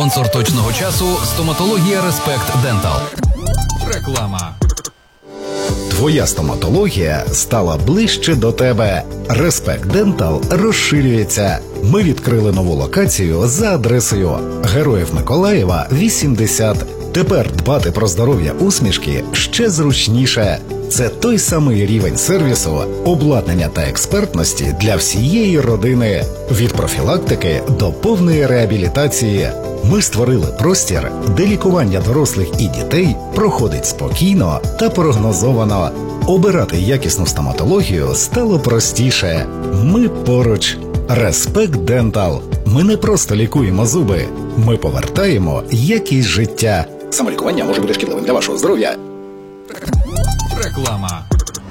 Спонсор точного часу – стоматологія Респект Дентал. Реклама. Твоя стоматологія стала ближче до тебе. Респект Дентал розширюється. Ми відкрили нову локацію за адресою Героїв Миколаєва, 80. Тепер дбати про здоров'я усмішки ще зручніше. Це той самий рівень сервісу, обладнання та експертності для всієї родини. Від профілактики до повної реабілітації. Ми створили простір, де лікування дорослих і дітей проходить спокійно та прогнозовано. Обирати якісну стоматологію стало простіше. Ми поруч. Респект Дентал. Ми не просто лікуємо зуби. Ми повертаємо якість життя. Самолікування може бути шкідливим для вашого здоров'я. Реклама.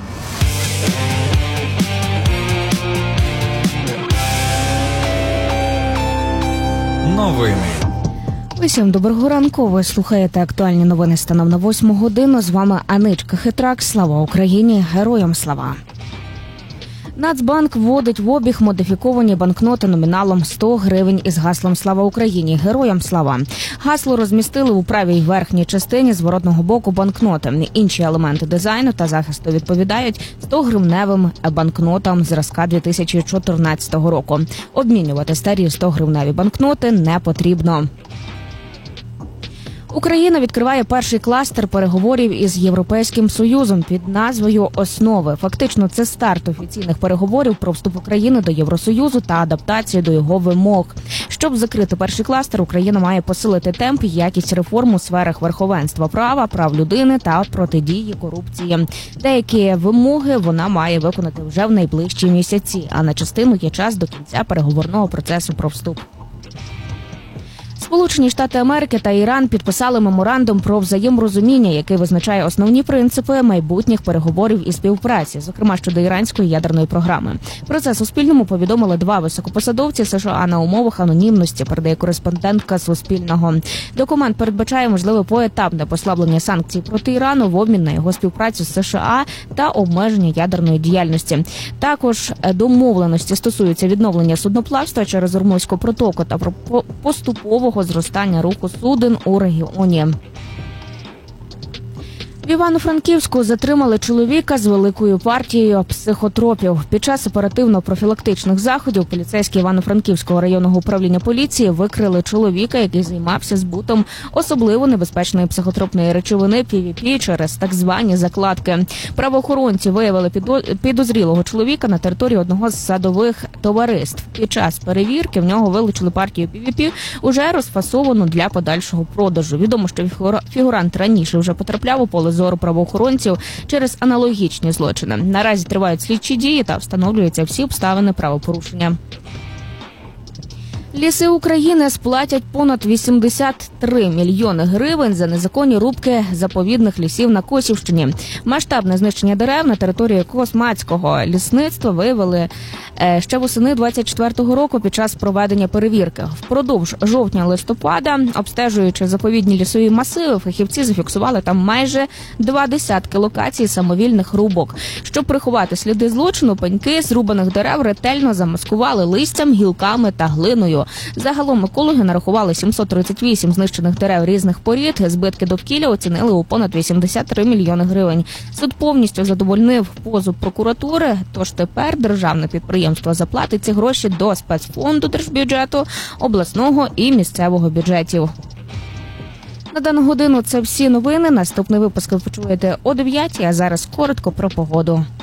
Новини. Усім доброго ранку. Ви слухаєте актуальні новини станом на 8 годину. З вами Аничка Хитрак. Слава Україні! Героям слава! Нацбанк вводить в обіг модифіковані банкноти номіналом 100 гривень із гаслом «Слава Україні! Героям слава!». Гасло розмістили у правій верхній частині зворотного боку банкноти. Інші елементи дизайну та захисту відповідають 100-гривневим банкнотам зразка 2014 року. Обмінювати старі 100-гривневі банкноти не потрібно. Україна відкриває перший кластер переговорів із Європейським Союзом під назвою «Основи». Фактично, це старт офіційних переговорів про вступ України до Євросоюзу та адаптацію до його вимог. Щоб закрити перший кластер, Україна має посилити темп і якість реформ у сферах верховенства права, прав людини та протидії корупції. Деякі вимоги вона має виконати вже в найближчі місяці, а на частину є час до кінця переговорного процесу про вступ. Сполучені Штати Америки та Іран підписали меморандум про взаєморозуміння, який визначає основні принципи майбутніх переговорів і співпраці, зокрема щодо іранської ядерної програми. Про це Суспільному повідомили два високопосадовці США на умовах анонімності, передає кореспондентка Суспільного. Документ передбачає можливе поетапне послаблення санкцій проти Ірану в обмін на його співпрацю з США та обмеження ядерної діяльності. Також домовленості стосуються відновлення судноплавства через Ормузьку протоку та поступового зростання руху суден у регіоні. В Івано-Франківську затримали чоловіка з великою партією психотропів. Під час оперативно-профілактичних заходів поліцейські Івано-Франківського районного управління поліції викрили чоловіка, який займався збутом особливо небезпечної психотропної речовини PVP через так звані закладки. Правоохоронці виявили підозрілого чоловіка на території одного з садових товариств. Під час перевірки в нього вилучили партію PVP, уже розфасовану для подальшого продажу. Відомо, що фігурант раніше вже потрапляв у поле зору правоохоронців через аналогічні злочини. Наразі тривають слідчі дії та встановлюються всі обставини правопорушення. Ліси України сплатять понад 83 мільйони гривень за незаконні рубки заповідних лісів на Косівщині. Масштабне знищення дерев на території Космацького лісництва виявили ще восени 24-го року під час проведення перевірки. Впродовж жовтня-листопада, обстежуючи заповідні лісові масиви, фахівці зафіксували там майже 20 локацій самовільних рубок. Щоб приховати сліди злочину, пеньки зрубаних дерев ретельно замаскували листям, гілками та глиною. Загалом екологи нарахували 738 знищених дерев різних порід. Збитки довкілля оцінили у понад 83 мільйони гривень. Суд повністю задовольнив позов прокуратури, тож тепер державне підприємство заплатить ці гроші до спецфонду держбюджету, обласного і місцевого бюджетів. На дану годину це всі новини. Наступний випуск ви почуєте о 9, а зараз коротко про погоду.